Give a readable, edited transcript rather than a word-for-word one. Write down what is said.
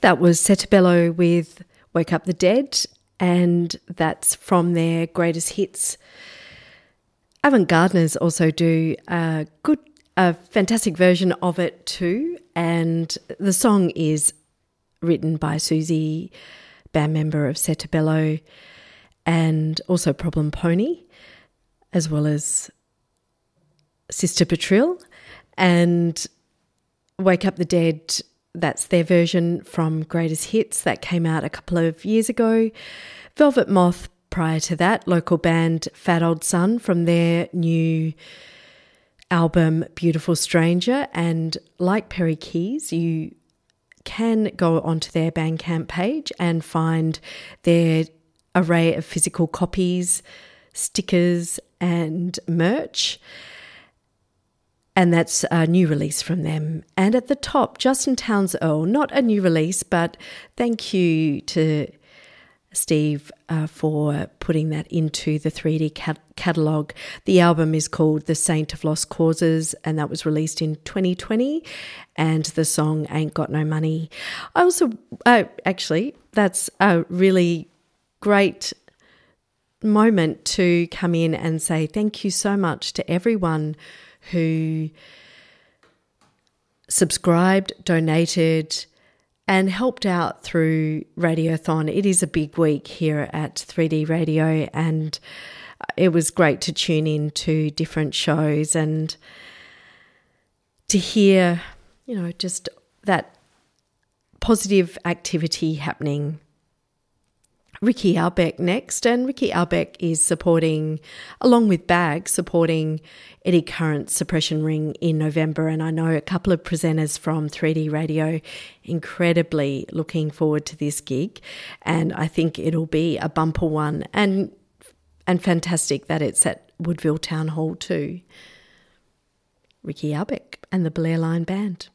That was Cetabello with Wake Up the Dead, and that's from their greatest hits. Avant Gardeners also do a fantastic version of it too, and the song is written by Susie, band member of Cetabello, and also Problem Pony, as well as Sister Patril. And Wake Up the Dead, that's their version from Greatest Hits that came out a couple of years ago. Velvet Moth, prior to that, local band Fat Old Son from their new album Beautiful Stranger. And like Perry Keys, you can go onto their Bandcamp page and find their array of physical copies, stickers and merch. And that's a new release from them. And at the top, Justin Townes Earle, not a new release, but thank you to Steve for putting that into the 3D catalogue. The album is called The Saint of Lost Causes, and that was released in 2020, and the song Ain't Got No Money. I also, actually, that's a really great moment to come in and say thank you so much to everyone who subscribed, donated, and helped out through Radiothon. It is a big week here at 3D Radio, and it was great to tune in to different shows and to hear, just that positive activity happening. Ricky Albeck next, and Ricky Albeck is supporting, along with Bag, supporting Eddie Current's Suppression Ring in November, and I know a couple of presenters from 3D Radio incredibly looking forward to this gig, and I think it'll be a bumper one, and fantastic that it's at Woodville Town Hall too. Ricky Albeck and the Blair Line Band.